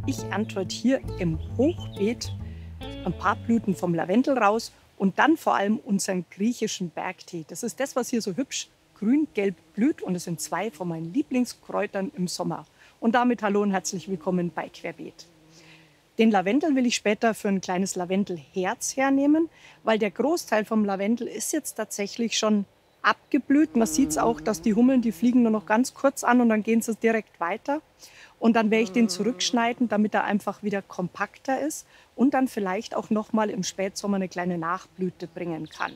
Ich ernte heute hier im Hochbeet ein paar Blüten vom Lavendel raus und dann vor allem unseren griechischen Bergtee. Das ist das, was hier so hübsch grün-gelb blüht, und es sind zwei von meinen Lieblingskräutern im Sommer. Und damit hallo und herzlich willkommen bei Querbeet. Den Lavendel will ich später für ein kleines Lavendelherz hernehmen, weil der Großteil vom Lavendel ist jetzt tatsächlich schon abgeblüht. Man sieht es auch, dass die Hummeln, die fliegen nur noch ganz kurz an und dann gehen sie direkt weiter. Und dann werde ich den zurückschneiden, damit er einfach wieder kompakter ist und dann vielleicht auch noch mal im Spätsommer eine kleine Nachblüte bringen kann.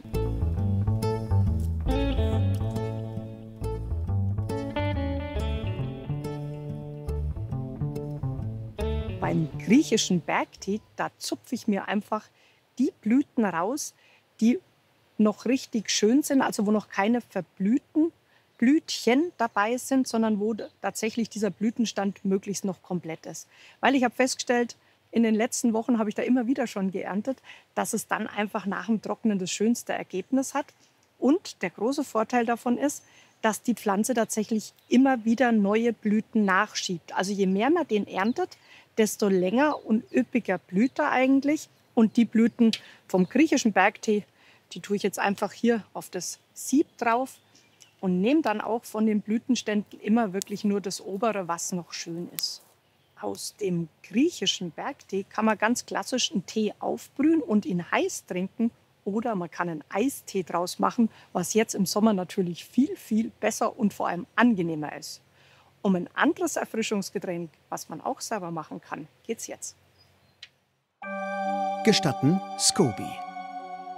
Beim griechischen Bergtee, da zupfe ich mir einfach die Blüten raus, die noch richtig schön sind, also wo noch keine verblühten Blütchen dabei sind, sondern wo tatsächlich dieser Blütenstand möglichst noch komplett ist. Weil ich habe festgestellt, in den letzten Wochen habe ich da immer wieder schon geerntet, dass es dann einfach nach dem Trocknen das schönste Ergebnis hat. Und der große Vorteil davon ist, dass die Pflanze tatsächlich immer wieder neue Blüten nachschiebt. Also je mehr man den erntet, desto länger und üppiger blüht er eigentlich. Und die Blüten vom griechischen Bergtee, die tue ich jetzt einfach hier auf das Sieb drauf und nehme dann auch von den Blütenständen immer wirklich nur das obere, was noch schön ist. Aus dem griechischen Bergtee kann man ganz klassisch einen Tee aufbrühen und ihn heiß trinken. Oder man kann einen Eistee draus machen, was jetzt im Sommer natürlich viel, viel besser und vor allem angenehmer ist. Um ein anderes Erfrischungsgetränk, was man auch selber machen kann, geht's jetzt. Gestatten, Scoby.